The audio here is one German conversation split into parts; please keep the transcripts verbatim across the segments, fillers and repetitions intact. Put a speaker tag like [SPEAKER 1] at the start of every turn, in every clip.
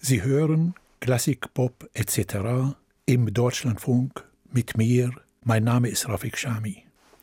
[SPEAKER 1] Sie hören Klassik, Pop et cetera im Deutschlandfunk mit mir. Mein Name ist Rafik Shami.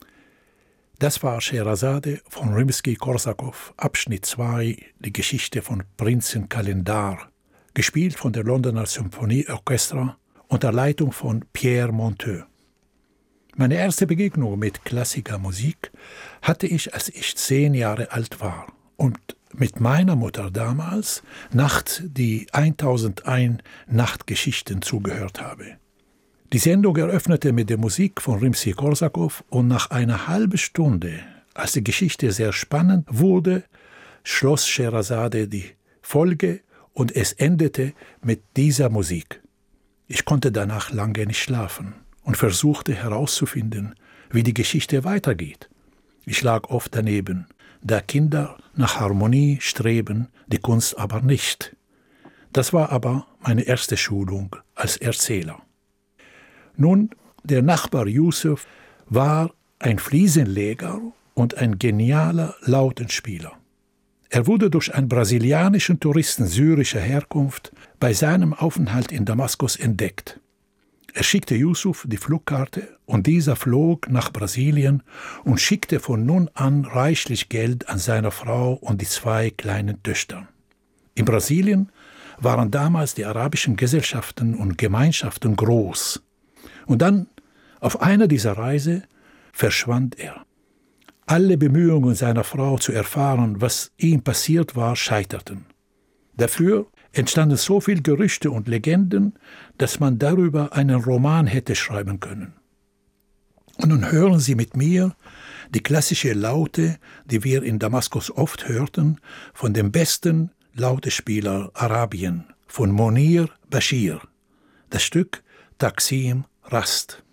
[SPEAKER 1] Das war Scheherazade von Rimsky-Korsakow, Abschnitt zwei, die Geschichte von Prinzen Kalendar, gespielt von der Londoner Symphonieorchestra unter Leitung von Pierre Monteux. Meine erste Begegnung mit klassischer Musik hatte ich, als ich zehn Jahre alt war und mit meiner Mutter damals nachts die tausendundeins Nachtgeschichten zugehört habe. Die Sendung eröffnete mit der Musik von Rimsky-Korsakow und nach einer halben Stunde, als die Geschichte sehr spannend wurde, schloss Scheherazade die Folge und es endete mit dieser Musik. Ich konnte danach lange nicht schlafen und versuchte herauszufinden, wie die Geschichte weitergeht. Ich lag oft daneben, da Kinder nach Harmonie streben, die Kunst aber nicht. Das war aber meine erste Schulung als Erzähler. Nun, der Nachbar Yusuf war ein Fliesenleger und ein genialer Lautenspieler. Er wurde durch einen brasilianischen Touristen syrischer Herkunft bei seinem Aufenthalt in Damaskus entdeckt. Er schickte Yusuf die Flugkarte und dieser flog nach Brasilien und schickte von nun an reichlich Geld an seine Frau und die zwei kleinen Töchter. In Brasilien waren damals die arabischen Gesellschaften und Gemeinschaften groß. Und dann, auf einer dieser Reise, verschwand er. Alle Bemühungen seiner Frau zu erfahren, was ihm passiert war, scheiterten. Dafür entstanden so viele Gerüchte und Legenden, dass man darüber einen Roman hätte schreiben können. Und nun hören Sie mit mir die klassische Laute, die wir in Damaskus oft hörten, von dem besten Lautespieler Arabien, von Monir Bashir. Das Stück Taksim Rast.